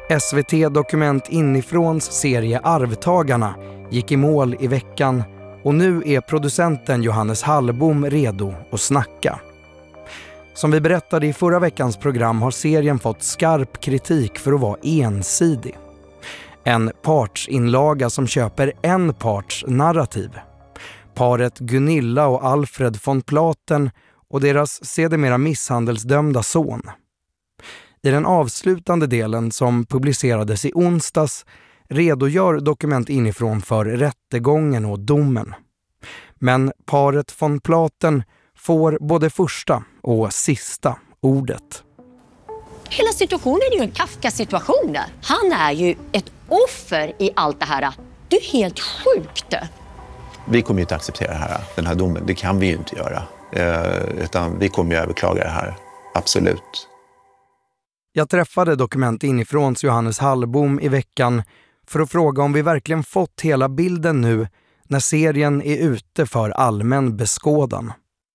SVT Dokument inifråns serie Arvtagarna gick i mål i veckan och nu är producenten Johannes Hallbom redo att snacka. Som vi berättade i förra veckans program har serien fått skarp kritik för att vara ensidig. En partsinlaga som köper en parts narrativ. Paret Gunilla och Alfred von Platen och deras sedermera misshandelsdömda son. I den avslutande delen som publicerades i onsdags redogör Dokument inifrån för rättegången och domen. Men paret von Platen får både första och sista ordet. Hela situationen är ju en Kafka-situation där. Han är ju ett offer i allt det här. Det är helt sjukt. Vi kommer ju inte acceptera den här domen. Det kan vi ju inte göra. Utan vi kommer ju överklaga det här. Absolut. Jag träffade Dokument inifråns Johannes Hallbom i veckan för att fråga om vi verkligen fått hela bilden nu när serien är ute för allmän beskådan.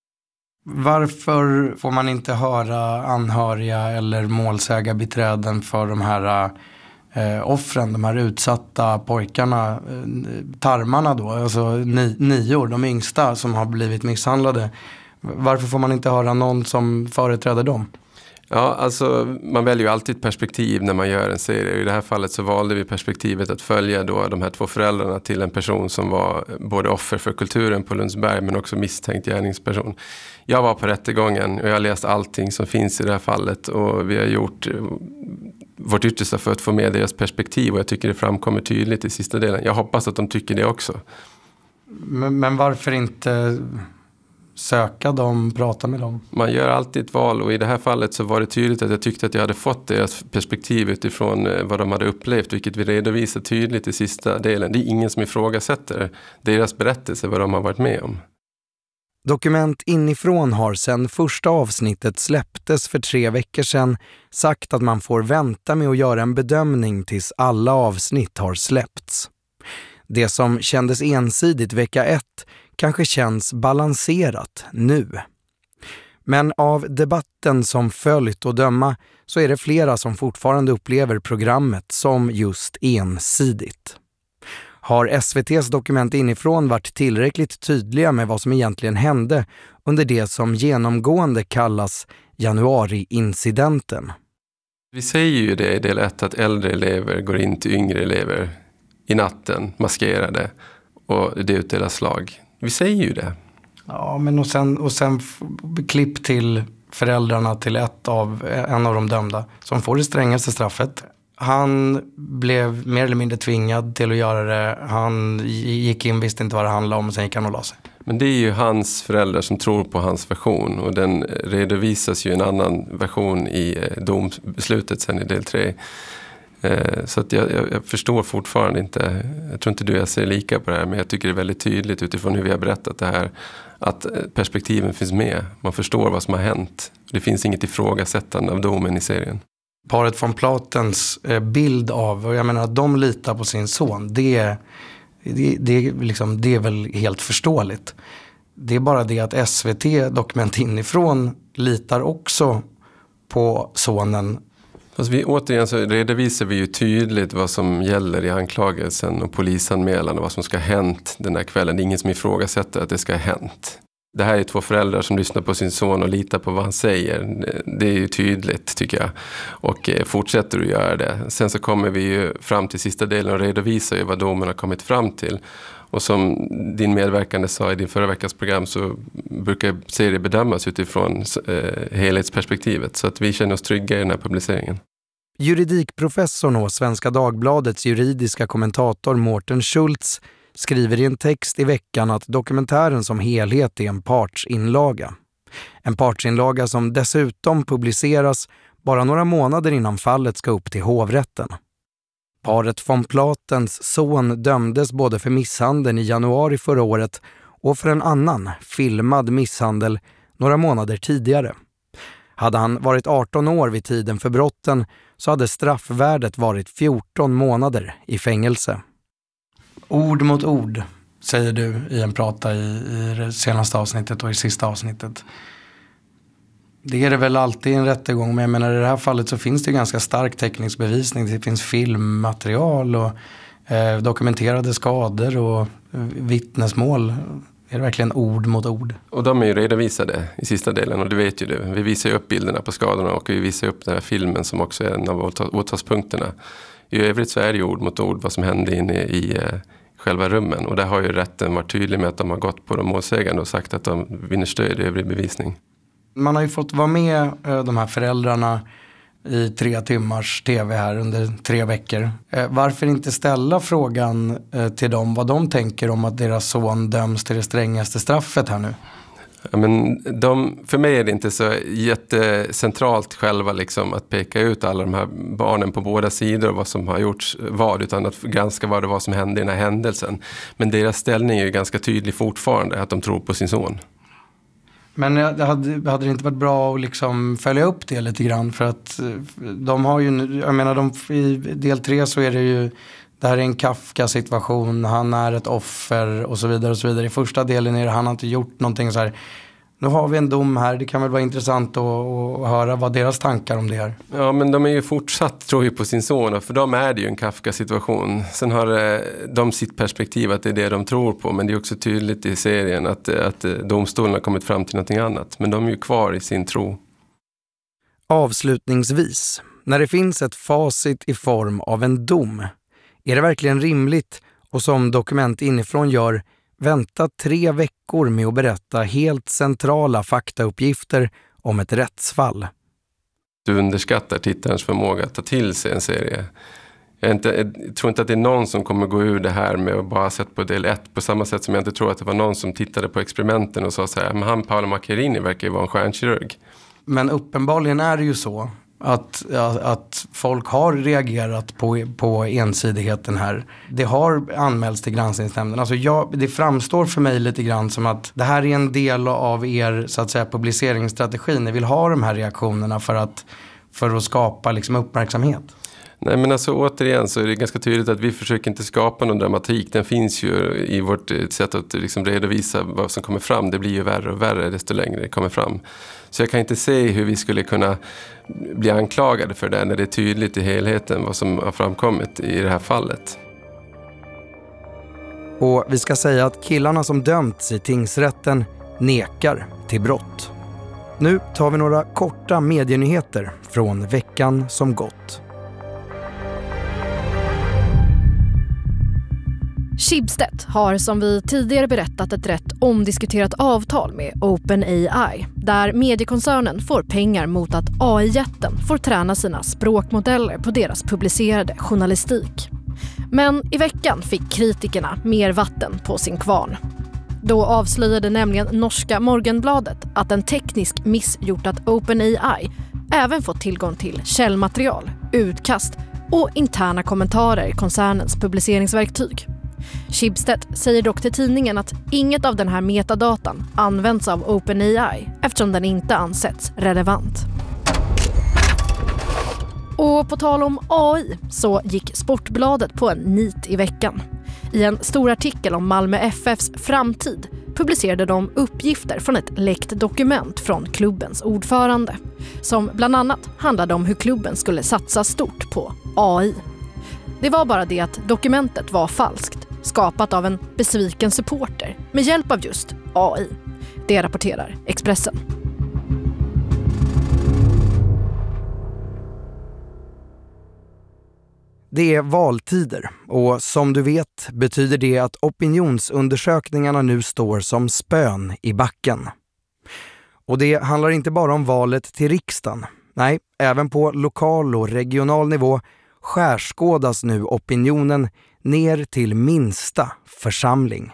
Varför får man inte höra anhöriga eller målsägarbiträden för de här offren, de här utsatta pojkarna, tarmarna då, alltså 9 år, de yngsta som har blivit misshandlade. Varför får man inte höra någon som företräder dem? Ja, alltså man väljer ju alltid ett perspektiv när man gör en serie. I det här fallet så valde vi perspektivet att följa då de här 2 föräldrarna till en person som var både offer för kulturen på Lundsberg men också misstänkt gärningsperson. Jag var på rättegången och jag har läst allting som finns i det här fallet och vi har gjort vårt yttersta för att få med deras perspektiv och jag tycker det framkommer tydligt i sista delen. Jag hoppas att de tycker det också. Men varför inte söka dem, prata med dem? Man gör alltid ett val och i det här fallet så var det tydligt att jag tyckte att jag hade fått deras perspektiv utifrån vad de hade upplevt, vilket vi redovisar tydligt i sista delen. Det är ingen som ifrågasätter deras berättelse, vad de har varit med om. Dokument inifrån har sedan första avsnittet släpptes för 3 veckor sedan sagt att man får vänta med att göra en bedömning tills alla avsnitt har släppts. Det som kändes ensidigt vecka 1 kanske känns balanserat nu. Men av debatten som följt och döma så är det flera som fortfarande upplever programmet som just ensidigt. Har SVT:s Dokument inifrån varit tillräckligt tydliga med vad som egentligen hände under det som genomgående kallas januari-incidenten? Vi säger ju det i del 1 att äldre elever går in till yngre elever i natten, maskerade och det utdelas slag. Vi säger ju det. Ja, men och sen klipp till föräldrarna till en av de dömda som får det strängaste straffet. Han blev mer eller mindre tvingad till att göra det. Han gick in, visste inte vad det handlade om och sen gick han och la sig. Men det är ju hans föräldrar som tror på hans version och den redovisas ju en annan version i domslutet sen i del 3. Så att jag förstår fortfarande inte, jag tror inte du och jag ser lika på det här, men jag tycker det är väldigt tydligt utifrån hur vi har berättat det här att perspektiven finns med. Man förstår vad som har hänt. Det finns inget ifrågasättande av domen i serien. Paret von Platens bild av, och jag menar att de litar på sin son, det är väl helt förståeligt. Det är bara det att SVT Dokument inifrån litar också på sonen. Alltså återigen så redovisar vi ju tydligt vad som gäller i anklagelsen och polisanmälan och vad som ska ha hänt den här kvällen. Det är ingen som ifrågasätter att det ska ha hänt. Det här är 2 föräldrar som lyssnar på sin son och litar på vad han säger. Det är ju tydligt tycker jag. Och fortsätter att göra det. Sen så kommer vi ju fram till sista delen och redovisar ju vad domen har kommit fram till. Och som din medverkande sa i din förra veckans program så brukar serier bedömas utifrån helhetsperspektivet. Så att vi känner oss trygga i den här publiceringen. Juridikprofessorn och Svenska Dagbladets juridiska kommentator Mårten Schultz skriver i en text i veckan att dokumentären som helhet är en partsinlaga. En partsinlaga som dessutom publiceras bara några månader innan fallet ska upp till hovrätten. Paret von Platens son dömdes både för misshandeln i januari förra året och för en annan filmad misshandel några månader tidigare. Hade han varit 18 år vid tiden för brotten så hade straffvärdet varit 14 månader i fängelse. Ord mot ord, säger du i en prata i det senaste avsnittet och i sista avsnittet. Det är det väl alltid i en rättegång, men jag menar i det här fallet så finns det ganska stark teknisk bevisning. Det finns filmmaterial och dokumenterade skador och vittnesmål. Är det verkligen ord mot ord? Och de är ju redovisade i sista delen, och du vet ju det. Vi visar ju upp bilderna på skadorna och vi visar upp den här filmen som också är en av åtalspunkterna. I övrigt så är det ju ord mot ord vad som hände inne i själva rummen. Och där har ju rätten varit tydlig med att de har gått på de målsägande och sagt att de vinner stöd i övrig bevisning. Man har ju fått vara med de här föräldrarna i 3 timmars tv här under 3 veckor. Varför inte ställa frågan till dem vad de tänker om att deras son döms till det strängaste straffet här nu? Ja, men för mig är det inte så jättecentralt själva liksom, att peka ut alla de här barnen på båda sidor och vad som har gjorts vad, utan att granska vad det var som hände i den här händelsen. Men deras ställning är ju ganska tydlig fortfarande, att de tror på sin son. Men hade det inte varit bra att liksom följa upp det lite grann, för att de har ju, jag menar i del 3 så är det ju, det här är en Kafka-situation, han är ett offer och så vidare och så vidare. I första delen är det, han har inte gjort någonting så här. Nu har vi en dom här, det kan väl vara intressant att höra vad deras tankar om det är. Ja, men de är ju fortsatt, tror jag, på sin son, och för dem är det ju en Kafka-situation. Sen har de sitt perspektiv att det är det de tror på, men det är också tydligt i serien att domstolen har kommit fram till någonting annat. Men de är ju kvar i sin tro. Avslutningsvis, när det finns ett facit i form av en dom, är det verkligen rimligt, och som Dokument inifrån gör, vänta 3 veckor med att berätta helt centrala faktauppgifter om ett rättsfall? Du underskattar tittarens förmåga att ta till sig en serie. Jag tror inte att det är någon som kommer gå ur det här med att bara sett på del 1, på samma sätt som jag inte tror att det var någon som tittade på experimenten och sa så här, men han Paolo Macchiarini verkar ju vara en stjärnkirurg. Men uppenbarligen är det ju så att folk har reagerat på ensidigheten här. Det har anmälts till granskningsnämnden. Alltså det framstår för mig lite grann som att det här är en del av er, så att säga, publiceringsstrategi. Ni vill ha de här reaktionerna för att skapa liksom uppmärksamhet. Nej, men alltså återigen så är det ganska tydligt att vi försöker inte skapa någon dramatik. Den finns ju i vårt sätt att liksom redovisa vad som kommer fram. Det blir ju värre och värre desto längre det kommer fram. Så jag kan inte se hur vi skulle kunna bli anklagade för det när det är tydligt i helheten vad som har framkommit i det här fallet. Och vi ska säga att killarna som dömts i tingsrätten nekar till brott. Nu tar vi några korta medienyheter från veckan som gått. Schibsted har, som vi tidigare berättat, ett rätt omdiskuterat avtal med OpenAI, där mediekoncernen får pengar mot att AI-jätten får träna sina språkmodeller på deras publicerade journalistik. Men i veckan fick kritikerna mer vatten på sin kvarn. Då avslöjade nämligen norska Morgenbladet att en teknisk miss gjort att OpenAI även fått tillgång till källmaterial, utkast och interna kommentarer i koncernens publiceringsverktyg. Schibsted säger dock till tidningen att inget av den här metadatan används av OpenAI eftersom den inte ansetts relevant. Och på tal om AI så gick Sportbladet på en nit i veckan. I en stor artikel om Malmö FFs framtid publicerade de uppgifter från ett läckt dokument från klubbens ordförande, som bland annat handlade om hur klubben skulle satsa stort på AI. Det var bara det att dokumentet var falskt, skapat av en besviken supporter med hjälp av just AI. Det rapporterar Expressen. Det är valtider, och som du vet betyder det att opinionsundersökningarna nu står som spön i backen. Och det handlar inte bara om valet till riksdagen. Nej, även på lokal och regional nivå skärskådas nu opinionen ner till minsta församling.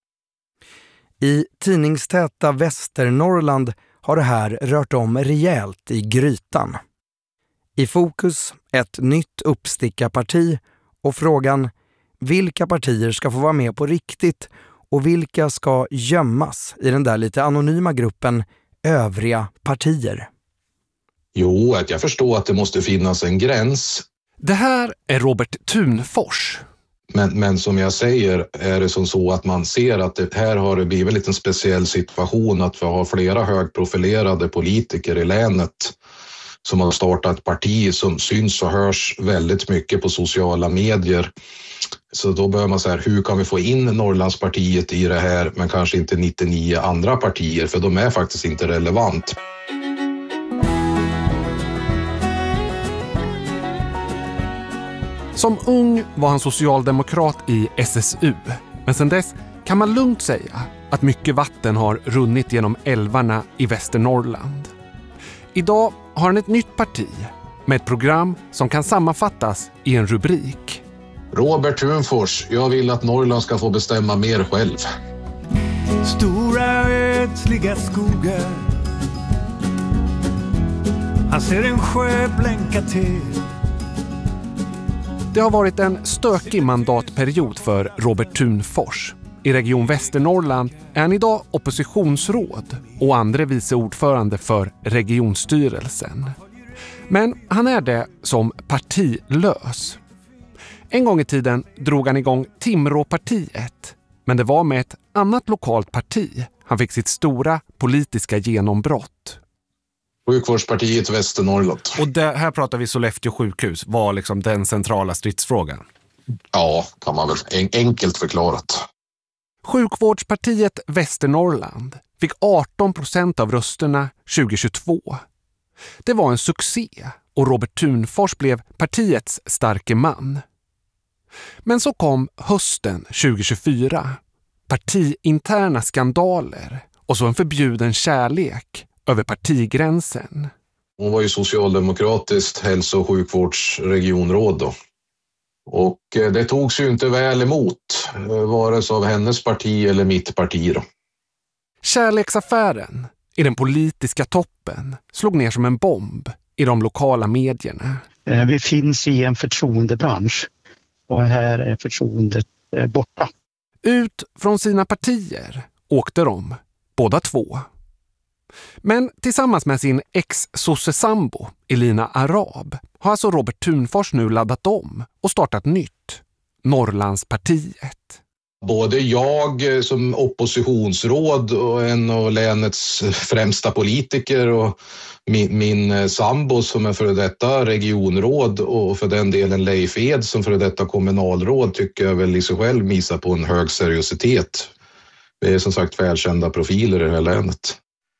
I tidningstäta Västernorrland har det här rört om rejält i grytan. I fokus ett nytt uppstickarparti och frågan vilka partier ska få vara med på riktigt och vilka ska gömmas i den där lite anonyma gruppen övriga partier. Jo, att jag förstår att det måste finnas en gräns. Det här är Robert Thunfors. Men som jag säger är det som så att man ser att det här har blivit en liten speciell situation, att vi har flera högprofilerade politiker i länet som har startat ett parti som syns och hörs väldigt mycket på sociala medier. Så då bör man säga, hur kan vi få in Norrlandspartiet i det här, men kanske inte 99 andra partier, för de är faktiskt inte relevant. Som ung var han socialdemokrat i SSU, men sedan dess kan man lugnt säga att mycket vatten har runnit genom älvarna i Västernorrland. Idag har han ett nytt parti med ett program som kan sammanfattas i en rubrik. Robert Thunfors, jag vill att Norrland ska få bestämma mer själv. Stora ödsliga skogar, han ser en sjö blänka till. Det har varit en stökig mandatperiod för Robert Thunfors. I Region Västernorrland är han idag oppositionsråd och andre vice ordförande för regionstyrelsen. Men han är det som partilös. En gång i tiden drog han igång Timråpartiet, men det var med ett annat lokalt parti han fick sitt stora politiska genombrott. Sjukvårdspartiet Västernorrland. Och här pratar vi Sollefteå sjukhus, var liksom den centrala stridsfrågan. Ja, kan man väl enkelt förklarat. Sjukvårdspartiet Västernorrland fick 18% av rösterna 2022. Det var en succé och Robert Thunfors blev partiets starke man. Men så kom hösten 2024. Partiinterna skandaler och så en förbjuden kärlek över partigränsen. Hon var ju socialdemokratiskt hälso- och sjukvårdsregionråd då. Och det togs ju inte väl emot, vare sig av hennes parti eller mitt parti då. Kärleksaffären i den politiska toppen slog ner som en bomb i de lokala medierna. Vi finns i en förtroendebransch och här är förtroendet borta. Ut från sina partier åkte de, båda två. Men tillsammans med sin ex-sossesambo Elina Arab har alltså Robert Thunfors nu laddat om och startat nytt, Norrlandspartiet. Både jag som oppositionsråd och en av länets främsta politiker och min sambo som är före detta regionråd och för den delen Leif Ed som före detta kommunalråd tycker jag väl i sig själv visar på en hög seriositet. Vi är som sagt välkända profiler i det här länet.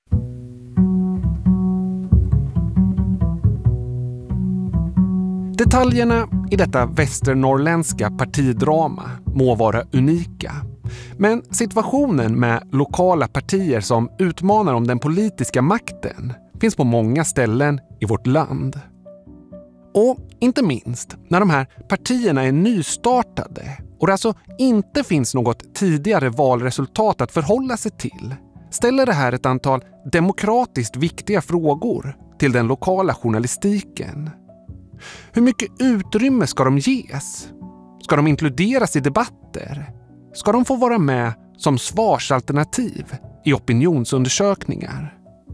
Detaljerna i detta västernorrländska partidrama må vara unika. Men situationen med lokala partier som utmanar om den politiska makten finns på många ställen i vårt land. Och inte minst när de här partierna är nystartade och det alltså inte finns något tidigare valresultat att förhålla sig till, ställer det här ett antal demokratiskt viktiga frågor till den lokala journalistiken. Hur mycket utrymme ska de ges? Ska de inkluderas i debatter? Ska de få vara med som svarsalternativ i opinionsundersökningar?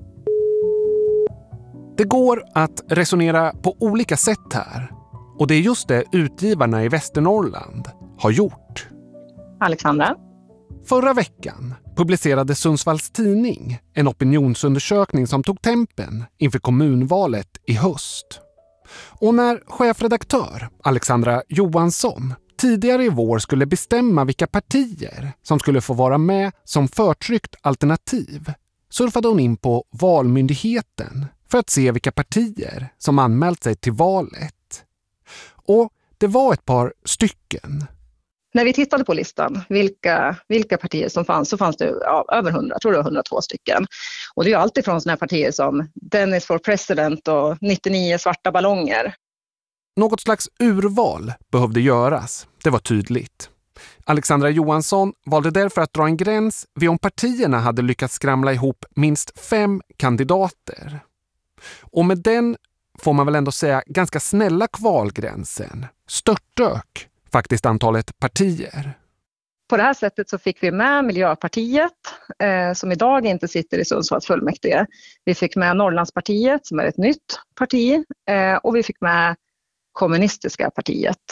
Det går att resonera på olika sätt här. Och det är just det utgivarna i Västernorrland har gjort. Alexandra. Förra veckan publicerade Sundsvalls Tidning en opinionsundersökning som tog tempen inför kommunvalet i höst. Och när chefredaktör Alexandra Johansson tidigare i vår skulle bestämma vilka partier som skulle få vara med som förtryckt alternativ surfade hon in på Valmyndigheten för att se vilka partier som anmält sig till valet. Och det var ett par stycken. När vi tittade på listan, vilka partier som fanns, så fanns det över 100, jag tror det var 102 stycken. Och det är ju alltid från såna här partier som Dennis for President och 99 svarta ballonger. Något slags urval behövde göras, det var tydligt. Alexandra Johansson valde därför att dra en gräns vid om partierna hade lyckats skramla ihop minst 5 kandidater. Och med den, får man väl ändå säga, ganska snälla kvalgränsen störtdök faktiskt antalet partier. På det här sättet så fick vi med Miljöpartiet som idag inte sitter i Sundsvalls fullmäktige. Vi fick med Norrlandspartiet som är ett nytt parti och vi fick med Kommunistiska partiet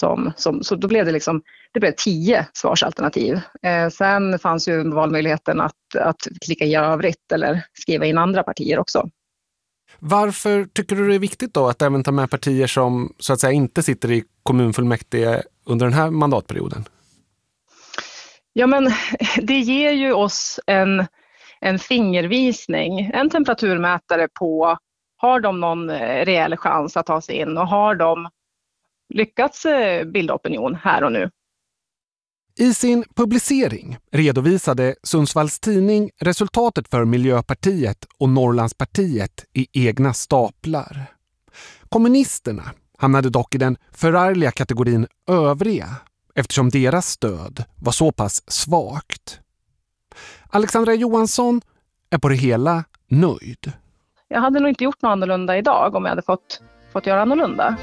Så då blev det blev 10 svarsalternativ. Sen fanns ju valmöjligheten att klicka i övrigt eller skriva in andra partier också. Varför tycker du det är viktigt då att även ta med partier som så att säga inte sitter i kommunfullmäktige under den här mandatperioden? Ja, men det ger ju oss en fingervisning, en temperaturmätare på har de någon reell chans att ta sig in och har de lyckats bilda opinion här och nu. I sin publicering redovisade Sundsvalls Tidning resultatet för Miljöpartiet och Norrlandspartiet i egna staplar. Kommunisterna hamnade dock i den förargliga kategorin övriga eftersom deras stöd var så pass svagt. Alexandra Johansson är på det hela nöjd. Jag hade nog inte gjort något annorlunda idag om jag hade fått göra annorlunda.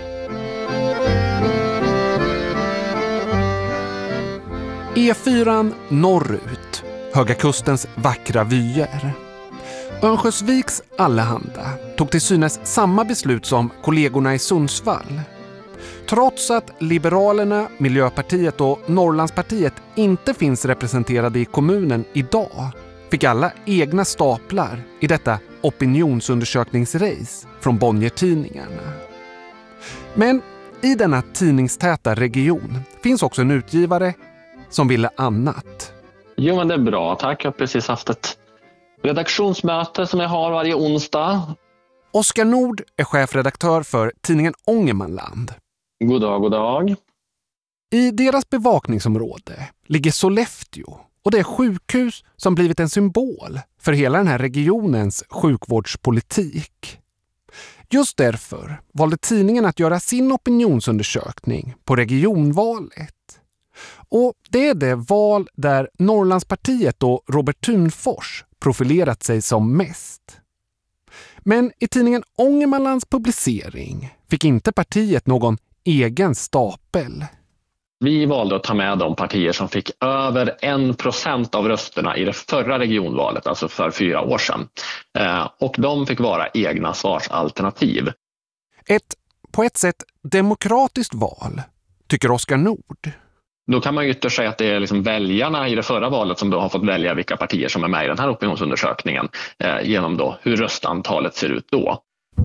E4 norrut, Höga Kustens vackra vyer. Örnsköldsviks Allehanda tog till synes samma beslut som kollegorna i Sundsvall. Trots att Liberalerna, Miljöpartiet och Norrlandspartiet inte finns representerade i kommunen idag fick alla egna staplar i detta opinionsundersökningsrace från Bonnier-tidningarna. Men i denna tidningstäta region finns också en utgivare som ville annat. Jo, men det är bra. Tack. Jag har precis haft ett redaktionsmöte som jag har varje onsdag. Oskar Nord är chefredaktör för tidningen Ångermanland. God dag, god dag. I deras bevakningsområde ligger Sollefteå och det är sjukhus som blivit en symbol för hela den här regionens sjukvårdspolitik. Just därför valde tidningen att göra sin opinionsundersökning på regionvalet. Och det är det val där Norrlandspartiet och Robert Thunfors profilerat sig som mest. Men i tidningen Ångermanlands publicering fick inte partiet någon egen stapel. Vi valde att ta med de partier som fick över 1% av rösterna i det förra regionvalet, alltså för 4 år sedan. Och de fick vara egna svarsalternativ. På ett sätt demokratiskt val, tycker Oskar Nord. Då kan man ju ytterst säga att det är liksom väljarna i det förra valet som då har fått välja vilka partier som är med i den här opinionsundersökningen genom då hur röstantalet ser ut då.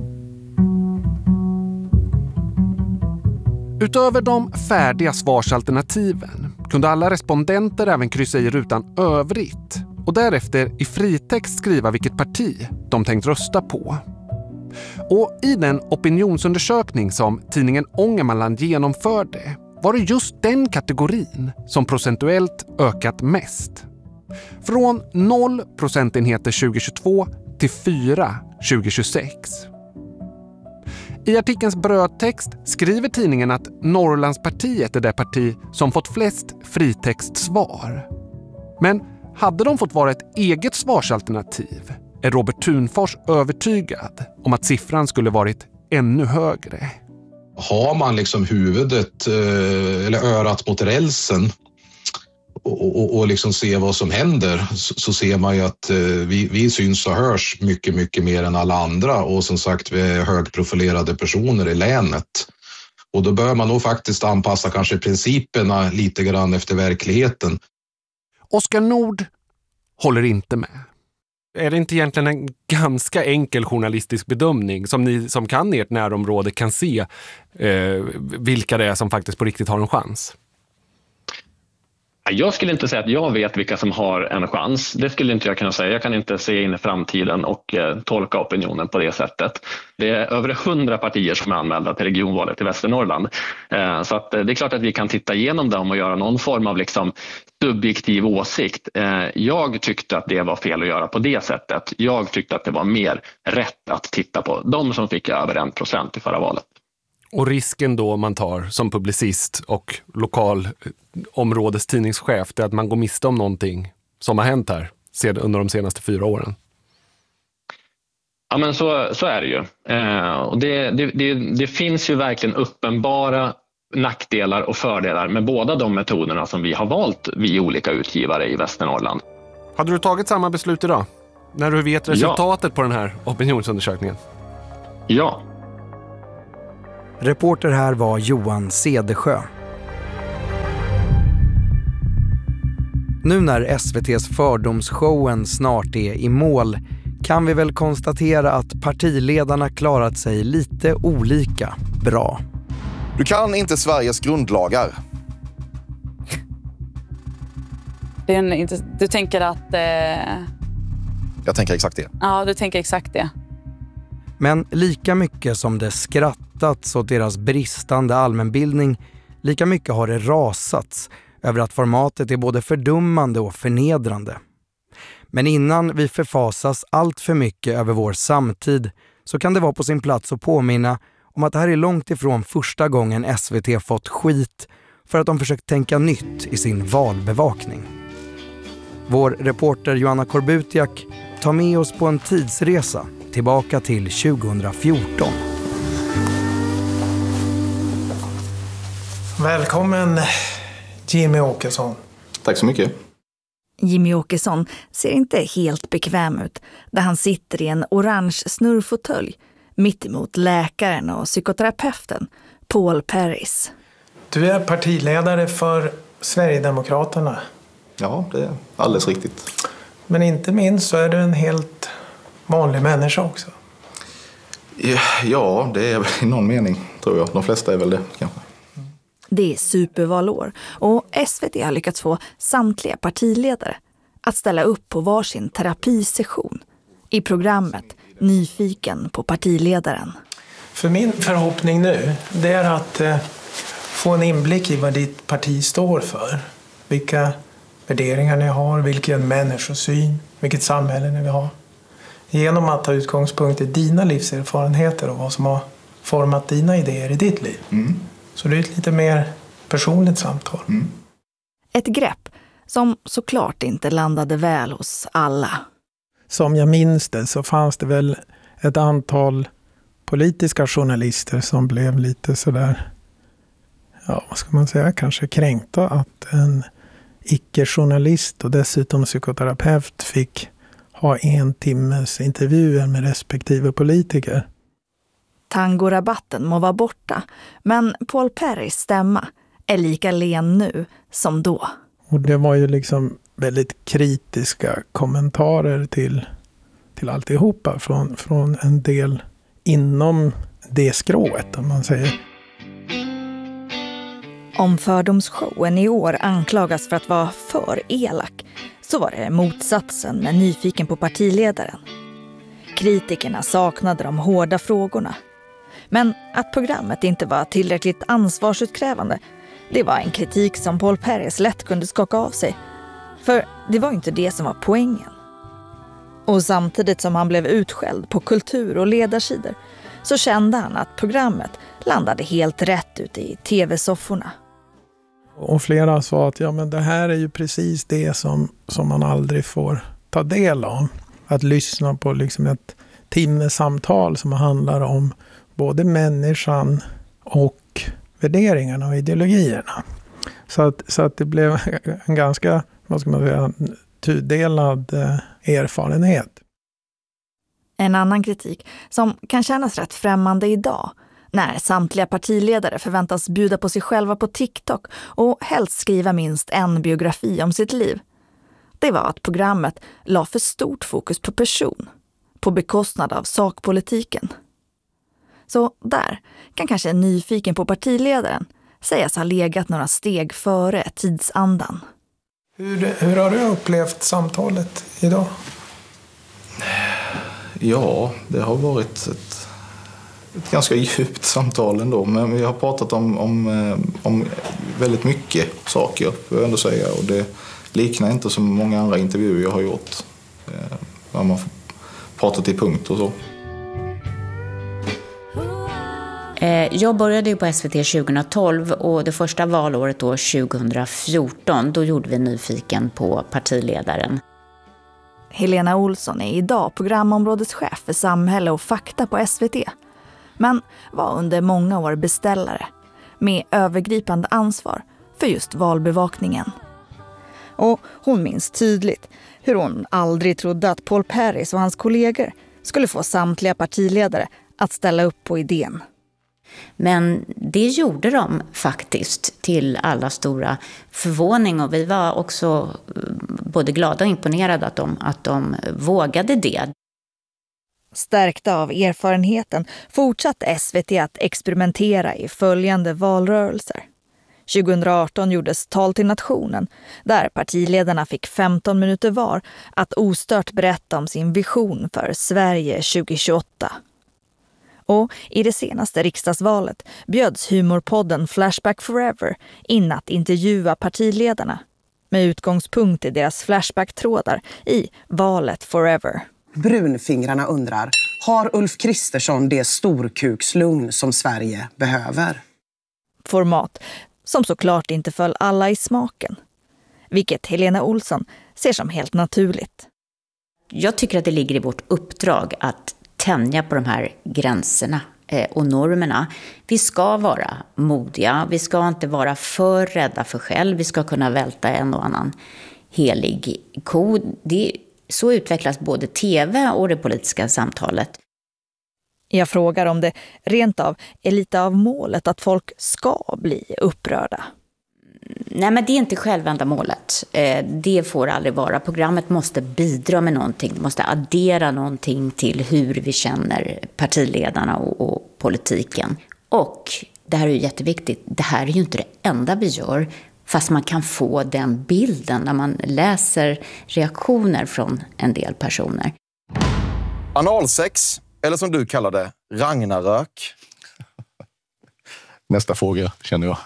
Utöver de färdiga svarsalternativen kunde alla respondenter även kryssa i rutan övrigt och därefter i fritext skriva vilket parti de tänkt rösta på. Och i den opinionsundersökning som tidningen Ångermanland genomförde var det just den kategorin som procentuellt ökat mest. Från 0 procentenheter 2022 till 4 2026. I artikelns brödtext skriver tidningen att Norrlandspartiet är det parti som fått flest fritextsvar. Men hade de fått vara ett eget svarsalternativ är Robert Thunfors övertygad om att siffran skulle varit ännu högre. Har man liksom huvudet eller örat mot rälsen och liksom ser vad som händer så ser man ju att vi syns och hörs mycket, mycket mer än alla andra och som sagt vi är högprofilerade personer i länet. Och då bör man nog faktiskt anpassa kanske principerna lite grann efter verkligheten. Oskar Nord håller inte med. Är det inte egentligen en ganska enkel journalistisk bedömning som ni som kan ert närområde kan se vilka det är som faktiskt på riktigt har en chans? Jag skulle inte säga att jag vet vilka som har en chans. Det skulle inte jag kunna säga. Jag kan inte se in i framtiden och tolka opinionen på det sättet. Det är över 100 partier som är anmälda till regionvalet i Västernorrland. Så att det är klart att vi kan titta igenom dem och göra någon form av liksom subjektiv åsikt. Jag tyckte att det var fel att göra på det sättet. Jag tyckte att det var mer rätt att titta på de som fick över 1% i förra valet. Och risken då man tar som publicist och lokal områdestidningschef är att man går miste om någonting som har hänt här under de senaste 4 åren. Ja, men så är det ju. Och det finns ju verkligen uppenbara nackdelar och fördelar med båda de metoderna som vi har valt vid olika utgivare i Västernorrland. Hade du tagit samma beslut idag? När du vet resultatet på den här opinionsundersökningen? Ja. Reporter här var Johan Cedersjö. Nu när SVT:s fördomsshowen snart är i mål kan vi väl konstatera att partiledarna klarat sig lite olika bra. Du kan inte Sveriges grundlagar. Du tänker att... Jag tänker exakt det. Ja, du tänker exakt det. Men lika mycket som det skrattats åt deras bristande allmänbildning, lika mycket har det rasats över att formatet är både fördummande och förnedrande. Men innan vi förfasas allt för mycket över vår samtid så kan det vara på sin plats att påminna om att det här är långt ifrån första gången SVT fått skit för att de försökt tänka nytt i sin valbevakning. Vår reporter Joanna Korbutiak tar med oss på en tidsresa tillbaka till 2014. Välkommen Jimmy Åkesson. Tack så mycket. Jimmy Åkesson ser inte helt bekväm ut där han sitter i en orange snurrfåtölj mitt emot läkaren och psykoterapeuten Paul Paris. Du är partiledare för Sverigedemokraterna. Ja, det är alldeles riktigt. Men inte minst så är du en helt vanlig människa också. Ja, det är väl i någon mening, tror jag. De flesta är väl det, kanske. Det är supervalår och SVT har lyckats få samtliga partiledare att ställa upp på varsin terapisession i programmet Nyfiken på partiledaren. För min förhoppning nu, det är att få en inblick i vad ditt parti står för. Vilka värderingar ni har, vilken människosyn, vilket samhälle ni vill ha. Genom att ta utgångspunkt i dina livserfarenheter och vad som har format dina idéer i ditt liv. Mm. Så det är ett lite mer personligt samtal. Mm. Ett grepp som såklart inte landade väl hos alla. Som jag minns det så fanns det väl ett antal politiska journalister som blev lite sådär, ja vad ska man säga, kanske kränkta att en icke-journalist och dessutom psykoterapeut fick ha 1 timmes intervjuer med respektive politiker. Tangorabatten må vara borta, men Paul Paris stämma är lika len nu som då. Och det var ju liksom väldigt kritiska kommentarer till alltihopa från en del inom det skrået, om man säger. Om fördomsshowen i år anklagas för att vara för elak så var det motsatsen med Nyfiken på partiledaren. Kritikerna saknade de hårda frågorna. Men att programmet inte var tillräckligt ansvarsutkrävande, det var en kritik som Paul Paris lätt kunde skaka av sig. För det var inte det som var poängen. Och samtidigt som han blev utskälld på kultur- och ledarsidor så kände han att programmet landade helt rätt ute i tv-sofforna. Och flera sa att ja, men det här är ju precis det som man aldrig får ta del av. Att lyssna på liksom ett timmesamtal som handlar om både människan och värderingarna och ideologierna. Så att det blev en ganska, vad ska man säga, tudelad erfarenhet. En annan kritik som kan kännas rätt främmande idag, när samtliga partiledare förväntas bjuda på sig själva på TikTok och helst skriva minst en biografi om sitt liv. Det var att programmet la för stort fokus på person, på bekostnad av sakpolitiken. Så där kan kanske Nyfiken på partiledaren sägas ha legat några steg före tidsandan. Hur har du upplevt samtalet idag? Ja, det har varit ett ganska djupt samtal ändå. Men vi har pratat om väldigt mycket saker, får jag ändå säga. Och det liknar inte som många andra intervjuer jag har gjort. Där man får prata till punkt och så. Jag började ju på SVT 2012 och det första valåret då 2014, då gjorde vi Nyfiken på partiledaren. Helena Olsson är idag programområdeschef för samhälle och fakta på SVT. Men var under många år beställare med övergripande ansvar för just valbevakningen. Och hon minns tydligt hur hon aldrig trodde att Paul Paris och hans kollegor skulle få samtliga partiledare att ställa upp på idén. Men det gjorde de faktiskt till alla stora förvåning, och vi var också både glada och imponerade att de vågade det. Stärkta av erfarenheten fortsatte SVT att experimentera i följande valrörelser. 2018 gjordes Tal till nationen, där partiledarna fick 15 minuter var att ostört berätta om sin vision för Sverige 2028. Och i det senaste riksdagsvalet bjöds humorpodden Flashback Forever in att intervjua partiledarna med utgångspunkt i deras flashbacktrådar i Valet Forever. Brunfingrarna undrar, har Ulf Kristersson det storkukslugn som Sverige behöver? Format som såklart inte föll alla i smaken, vilket Helena Olsson ser som helt naturligt. Jag tycker att det ligger i vårt uppdrag att tänja på de här gränserna och normerna. Vi ska vara modiga, vi ska inte vara för rädda för själv, vi ska kunna välta en och annan helig ko. Så utvecklas både tv och det politiska samtalet. Jag frågar om det rent av är lite av målet att folk ska bli upprörda. Nej, men det är inte självändamålet. Det får aldrig vara. Programmet måste bidra med någonting, måste addera någonting till hur vi känner partiledarna och politiken. Och det här är ju jätteviktigt, det här är ju inte det enda vi gör, fast man kan få den bilden när man läser reaktioner från en del personer. Analsex, eller som du kallar det, Ragnarök. Nästa fråga, känner jag.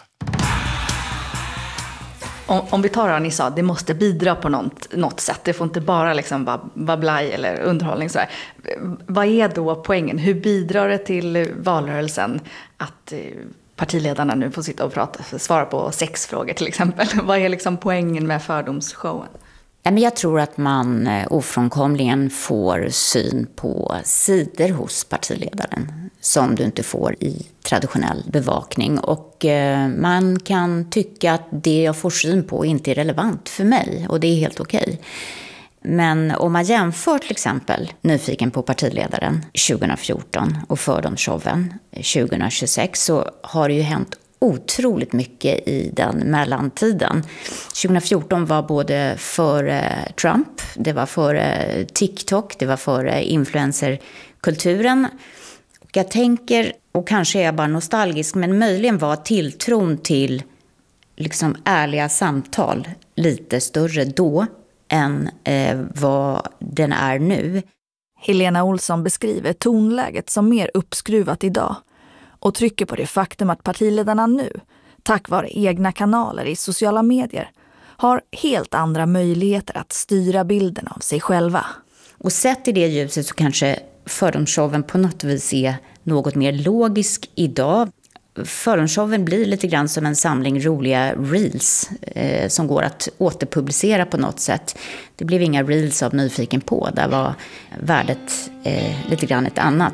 Om vi tar det ni sa, det måste bidra på något sätt. Det får inte bara liksom vara blaj eller underhållning. Så här. Vad är då poängen? Hur bidrar det till valrörelsen att partiledarna nu får sitta och svara på 6 frågor till exempel? Vad är liksom poängen med fördomsshowen? Jag tror att man ofrånkomligen får syn på sidor hos partiledaren som du inte får i traditionell bevakning. Och man kan tycka att det jag får syn på inte är relevant för mig, och det är helt okej. Men om man jämför till exempel Nyfiken på partiledaren 2014 och Fördomsshowen 2026, så har det ju hänt otroligt mycket i den mellantiden. 2014 var både före Trump, det var före TikTok, det var före influencerkulturen. Och jag tänker, och kanske är jag bara nostalgisk, men möjligen var tilltron till liksom ärliga samtal lite större då än vad den är nu. Helena Olsson beskriver tonläget som mer uppskruvat idag och trycker på det faktum att partiledarna nu, tack vare egna kanaler i sociala medier, har helt andra möjligheter att styra bilden av sig själva. Och sett i det ljuset så kanske Fördomsshowen på något vis är något mer logisk idag. Fördomsshowen blir lite grann som en samling roliga reels som går att återpublicera på något sätt. Det blev inga reels av Nyfiken på, där var värdet lite grann ett annat.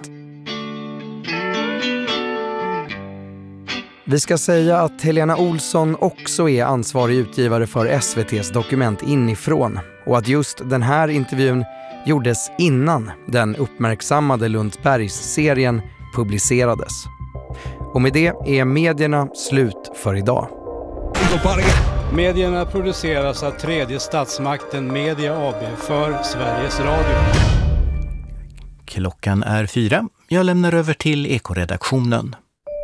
Vi ska säga att Helena Olsson också är ansvarig utgivare för SVT:s Dokument inifrån, och att just den här intervjun gjordes innan den uppmärksammade Lundsbergs-serien publicerades. Och med det är medierna slut för idag. Medierna produceras av tredje statsmakten Media AB för Sveriges Radio. Klockan är 4. Jag lämnar över till Ekoredaktionen.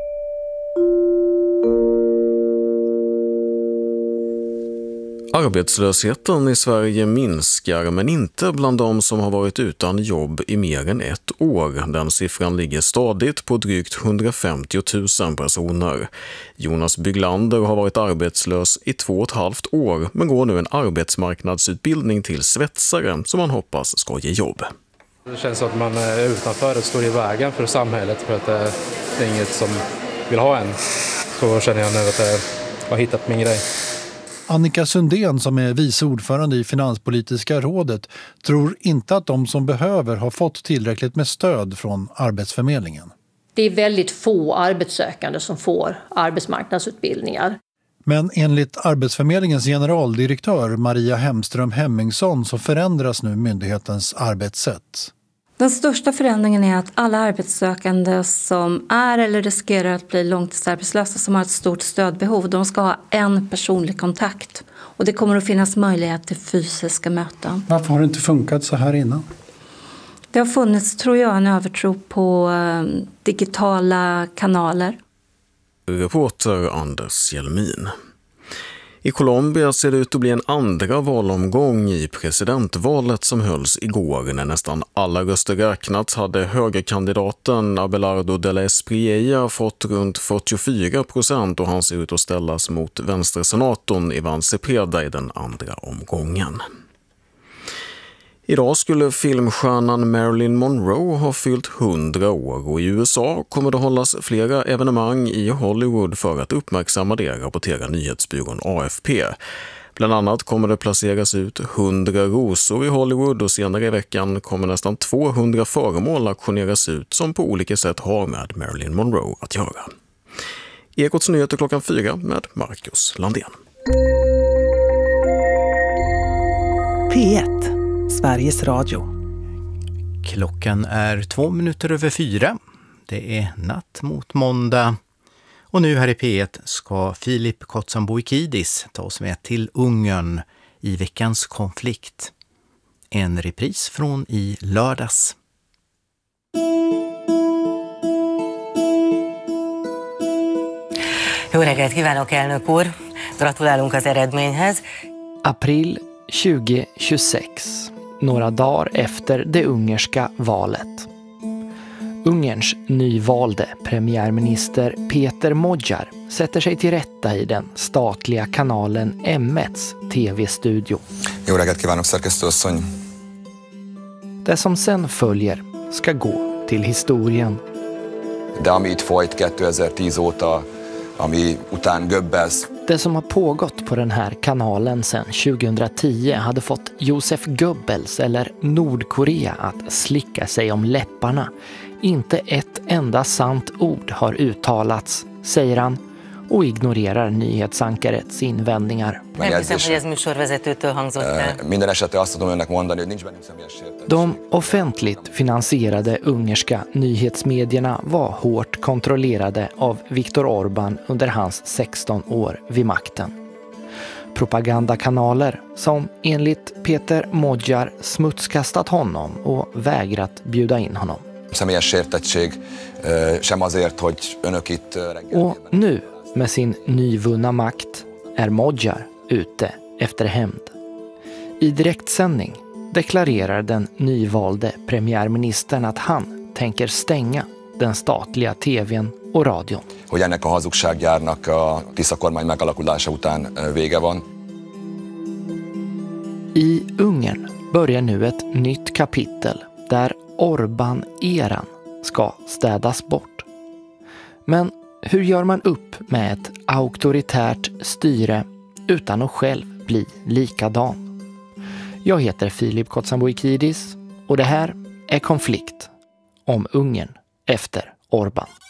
Arbetslösheten i Sverige minskar, men inte bland de som har varit utan jobb i mer än 1 år. Den siffran ligger stadigt på drygt 150 000 personer. Jonas Bygglander har varit arbetslös i 2,5 år, men går nu en arbetsmarknadsutbildning till svetsare som han hoppas ska ge jobb. Det känns som att man är utanför och står i vägen för samhället, för att det är inget som vill ha en. Så känner jag nu att jag har hittat min grej. Annika Sundén, som är vice ordförande i Finanspolitiska rådet, tror inte att de som behöver har fått tillräckligt med stöd från Arbetsförmedlingen. Det är väldigt få arbetssökande som får arbetsmarknadsutbildningar. Men enligt Arbetsförmedlingens generaldirektör Maria Hemström Hemmingsson så förändras nu myndighetens arbetssätt. Den största förändringen är att alla arbetssökande som är eller riskerar att bli långtidsarbetslösa som har ett stort stödbehov, de ska ha en personlig kontakt. Och det kommer att finnas möjlighet till fysiska möten. Varför har det inte funkat så här innan? Det har funnits, tror jag, en övertro på digitala kanaler. Reporter Anders Hjelmin. I Colombia ser det ut att bli en andra valomgång i presidentvalet som hölls igår. När nästan alla röster räknats hade högerkandidaten Abelardo de la Espriella fått runt 44% och han ser ut att ställas mot vänstersenatorn Iván Cepeda i den andra omgången. Idag skulle filmstjärnan Marilyn Monroe ha fyllt 100 år och i USA kommer det hållas flera evenemang i Hollywood för att uppmärksamma det, rapporterar nyhetsbyrån AFP. Bland annat kommer det placeras ut 100 rosor i Hollywood och senare i veckan kommer nästan 200 föremål auktioneras ut som på olika sätt har med Marilyn Monroe att göra. Ekots nyheter 4 med Marcus Landén. P1, Sveriges Radio. Klockan är 4:02. Det är natt mot måndag. Och nu här i P1 ska Filip Kotsamboikidis ta oss med till Ungern i veckans konflikt. En repris från i lördags. Jó reggelt kívánok, elnök úr! Gratulálunk az eredményhez. April 2026, några dagar efter det ungerska valet. Ungerns nyvalde premiärminister Peter Magyar sätter sig till rätta i den statliga kanalen M1s tv-studio. Jó reggelt kívánok, szerkesztőasszony! Det som sen följer ska gå till historien. De ami itt folyt 2010 óta, ami után Goebbels. Det som har pågått på den här kanalen sedan 2010 hade fått Josef Goebbels eller Nordkorea att slicka sig om läpparna. Inte ett enda sant ord har uttalats, säger han, och ignorerar nyhetsankarets invändningar. De offentligt finansierade ungerska nyhetsmedierna var hårt kontrollerade av Viktor Orbán under hans 16 år vid makten. Propagandakanaler som enligt Peter Magyar smutskastat honom och vägrat bjuda in honom. Och nu, med sin nyvunna makt, är Magyar ute efter hämnd. I direktsändning deklarerar den nyvalde premiärministern att han tänker stänga den statliga tvn och radion. Hogy ennek a hazugsággyárnak a Tisza kormány megalakulása után vége van. I Ungern börjar nu ett nytt kapitel där Orbán-eran ska städas bort. Men hur gör man upp med ett auktoritärt styre utan att själv bli likadan? Jag heter Filip Kotsamboikidis och det här är Konflikt om Ungern efter Orbán.